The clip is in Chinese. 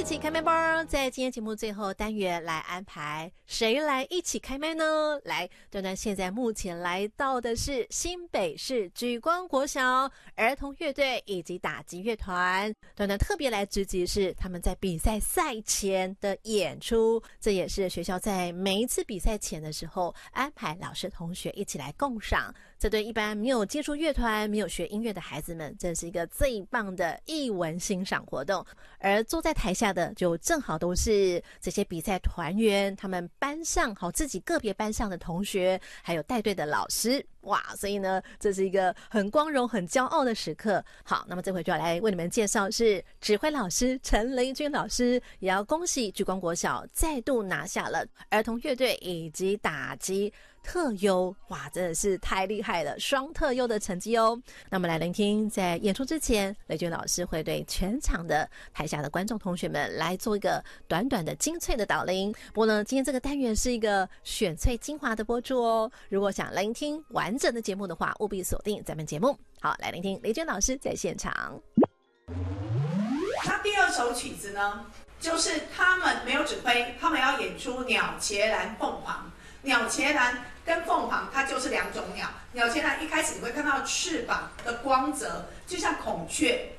起开麦吧！在今天节目最后单元来安排谁来一起开麦呢？来，端端现在目前来到的是新北市莒光国小儿童乐队以及打击乐团，端端特别来直击是他们在比赛赛前的演出，这也是学校在每一次比赛前的时候安排老师同学一起来共赏。这对一般没有接触乐团、没有学音乐的孩子们，真是一个最棒的艺文欣赏活动。而坐在台下的就正好都是这些比赛团员，他们班上自己个别班上的同学，还有带队的老师。哇，所以呢，这是一个很光荣、很骄傲的时刻。好，那么这回就要来为你们介绍是指挥老师陈雷君老师，也要恭喜莒光国小再度拿下了儿童乐队以及打击特优，哇，真的是太厉害了，双特优的成绩哦。那么来聆听，在演出之前，雷军老师会对全场的台下的观众同学们来做一个短短的精粹的导聆。不过呢，今天这个单元是一个选粹精华的播出哦。如果想聆听完整的节目的话，务必锁定咱们节目。好，来聆听雷军老师在现场。 那第二首曲子呢，就是他们没有指挥，他们要演出鸟茄兰凤凰。鸟茄兰跟凤凰它就是两种鸟。鸟茄兰一开始你会看到翅膀的光泽，就像孔雀，